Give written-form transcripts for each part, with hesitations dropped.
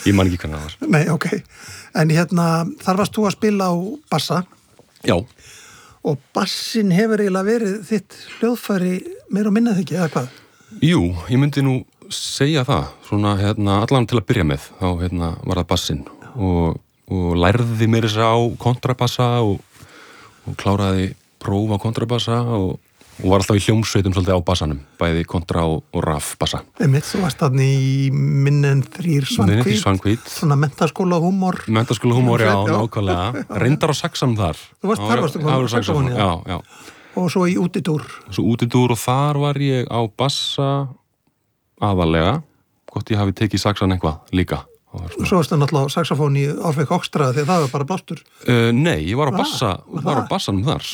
Ég man ekki hvernig það var. Nei, ok. En þar varst þú að spila á bassa. Já. Og bassin hefur eiginlega verið þitt hljóðfæri meira og minna þykki, eða hvað? Jú, ég myndi nú segja það. Svona, allan til að byrja með. Þá, var það bassinn. Og lærði mér þess á kontrabassa og kláraði próf á kontrabassa og var alltaf í hljómsveitum svolítið á bassanum, bæði kontra og raf bassa. Einmitt, þú varst þarna í Minn en þrír Svanhvít, svona menntaskóla húmor. Menntaskóla húmor, já, nákvæmlega. Reyndar á saxanum þar. Þar varstu á saxafóni, já. Og svo í útidúr. Og þar var ég á bassa aðalega, gott ég hafi tekið saxan eitthvað líka. Og svo varstu náttúrulega á saxafóni í Orfeik Oxtra því það var bara blástur. Nei, ég var á bassanum þar.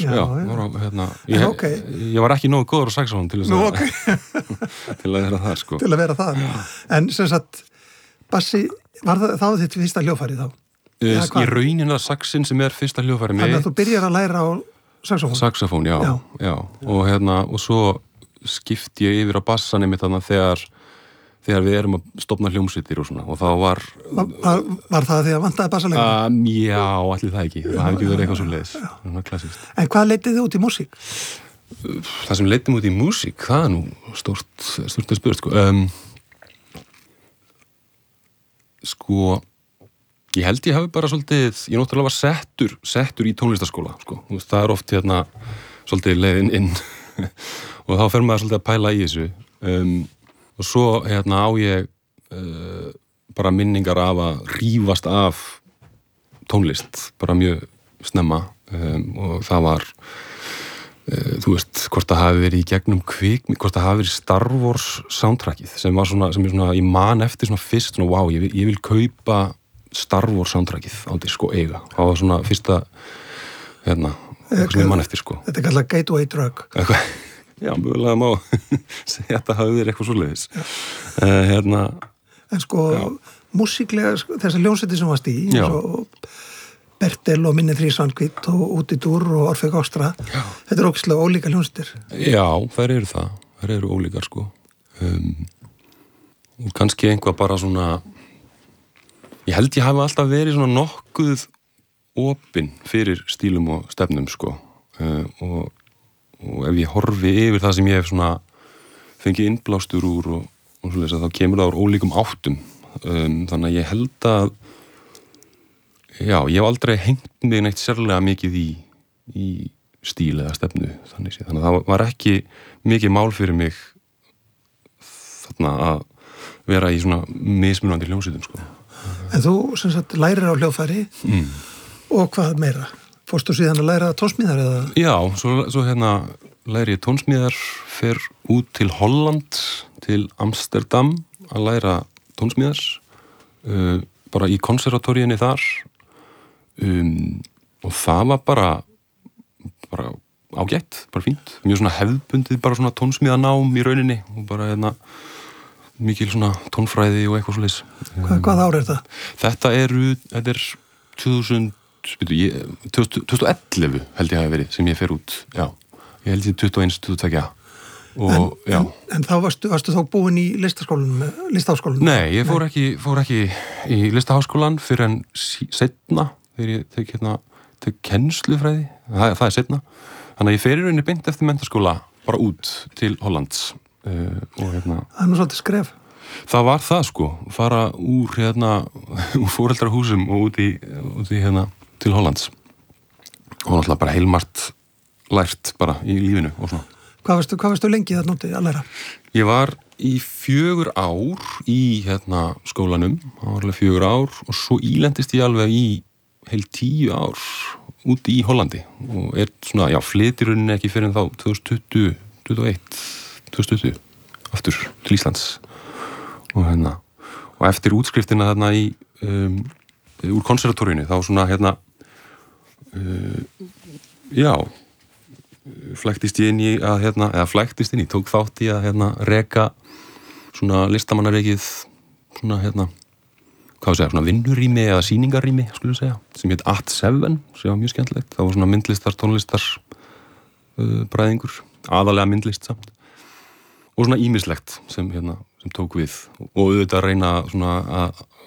Ég var ekki nógu góður á saxafón til að vera þar, sko. Til að vera það. En sem sagt, bassi, var það þitt fyrsta hljóðfæri þá? Í rauninni saxin sem er fyrsta hljóðfæri mitt. Þannig að þú byrjar að læra á saxafón? Saxafón, já. Og svo skipti ég yfir á bassan einmitt þannig þegar við erum að stofna hljómsveitir og svona, og þá var það því að vantaði bassalega? Já, allir það ekki. Það hefði ekki verið eitthvað svo leiðis. Klassískt. En hvað leitið þið út í músík? Það sem leitið út í músík, það er nú stórt að spyrja, ég held ég hafi bara svolítið, ég náttúrulega var settur í tónlistarskóla, sko. Það er oft svolítið leiðin inn og þá fer maður svolítið að pæla í þessu. Og svo á ég bara minningar af að rífast af tónlist, bara mjög snemma, og það var, þú veist, hvort það hafi verið í gegnum hvort það hafi verið Star Wars soundtrackið, sem ég man eftir svona fyrst, svona, wow, ég vil kaupa Star Wars soundtrackið á disk og eiga. Það var svona fyrsta, eitthvað sem ég man eftir, sko. Þetta er kallað gateway drug. Já, mjögulega má segja að það hafi verið eitthvað svoleiðis. En músíklega, þessar hljómsveitir sem varst í, svo Bertel og Minn en þrír Svanhvít og Útidúr og Orfeik Oxtra, þetta er ógeðslega ólíkar hljómsveitir. Já, þær eru það. Þær eru ólíkar, sko. Og kannski einhvað bara svona, ég held ég hafi alltaf verið svona nokkuð opinn fyrir stílum og stefnum, sko. Og ef ég horfi yfir það sem ég hef svona fengið innblástur úr og svoleiðis, þá kemur það úr ólíkum áttum. Þannig að ég held að ég hef aldrei hengt mig neitt sérlega mikið í stíl eða stefnu, þannig að það var ekki mikið mál fyrir mig þarna að vera í svona mismunandi hljómsveitum, sko. En þú sem sagt lærir á hljóðfæri og hvað meira? Fórstu síðan að læra tónsmíðar eða? Já, svo læri ég tónsmíðar, fer út til Holland, til Amsterdam að læra tónsmíðar, bara í konservatóriunni þar, og það var bara ágætt, bara fínt, mjög svona hefðbundið, bara svona tónsmíðanám í rauninni og bara mikil svona tónfræði og eitthvað svoleiðis. Hvað ár er það? Þetta er 2011 held ég hafi verið sem ég fer út, já. Ég held ég 21-22, En þá varstu þá búin í listaháskólanum? Nei, ég fór ekki í listaháskólan fyrir en seinna, þegar ég tek kennslufræði, það er seinna. Þannig að ég fer í rauninni beint eftir menntaskóla bara út til Hollands. Og Það er nú svolítið skref. Það var það, sko, fara úr foreldrahúsum og út í til Hollands og náttúrulega bara heilmargt lært bara í lífinu og svona. Hvað varstu lengi þarna úti að læra? Ég var í 4 ár í skólanum, það var alveg 4 ár og svo ílendist ég alveg í heil 10 ár úti í Hollandi og svona, flytur rauninni ekki fyrir en þá 2020 aftur til Íslands og eftir útskriftina þarna úr konservatóriunni þá svona flæktist ég inn í að tók þátt í að reka svona listamannarrekið svona svona vinnurými eða sýningarrými skulum segja, sem heit @7 sem var mjög skemmtilegt, það var svona myndlistar, tónlistar bræðingur, aðalega myndlist samt og svona ýmislegt sem tók við og auðvitað reyna svona að